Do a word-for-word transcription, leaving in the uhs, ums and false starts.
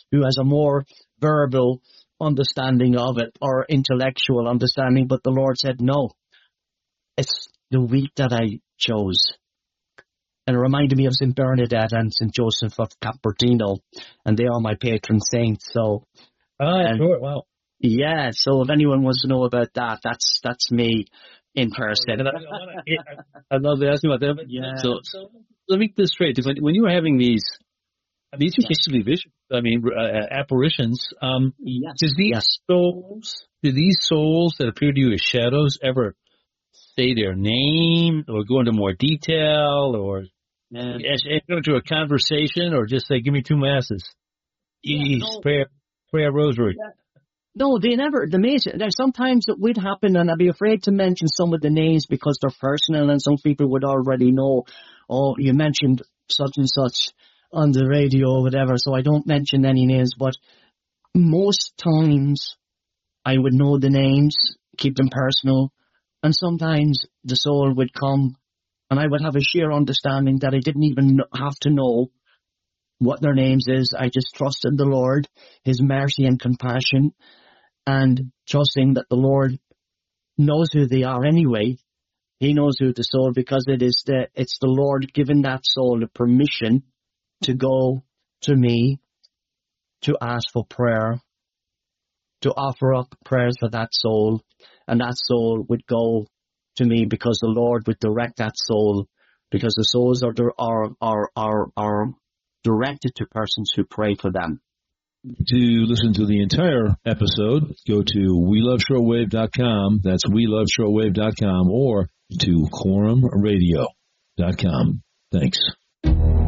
who has a more verbal understanding of it or intellectual understanding. But the Lord said, no, it's the weak that I chose. And it reminded me of Saint Bernadette and Saint Joseph of Capertino, and they are my patron saints. So, ah, and, sure, wow. Yeah, so if anyone wants to know about that, that's that's me in person. And I, I, I'd love to ask you about that. But yeah. So, so let me get this straight. When, when you were having these, I mean, these are basically visions. I mean, uh, apparitions. Um, yes. Does these yes. souls, do these souls that appear to you as shadows ever say their name or go into more detail or yeah. go into a conversation or just say, give me two masses? Yeah, no. Prayer, prayer rosary. Yeah. No, they never, the amazing, there's sometimes it would happen, and I'd be afraid to mention some of the names because they're personal and some people would already know, oh, you mentioned such and such on the radio or whatever, so I don't mention any names, but most times I would know the names, keep them personal, and sometimes the soul would come and I would have a sheer understanding that I didn't even have to know what their names is. I just trusted the Lord, His mercy and compassion, and trusting that the Lord knows who they are anyway. He knows who the soul, because it is the, it's the Lord giving that soul the permission to go to me, to ask for prayer, to offer up prayers for that soul, and that soul would go to me because the Lord would direct that soul, because the souls are, are, are, are, are directed to persons who pray for them. To listen to the entire episode, go to we love shortwave dot com. That's we love shortwave dot com, or to quorum radio dot com. Thanks.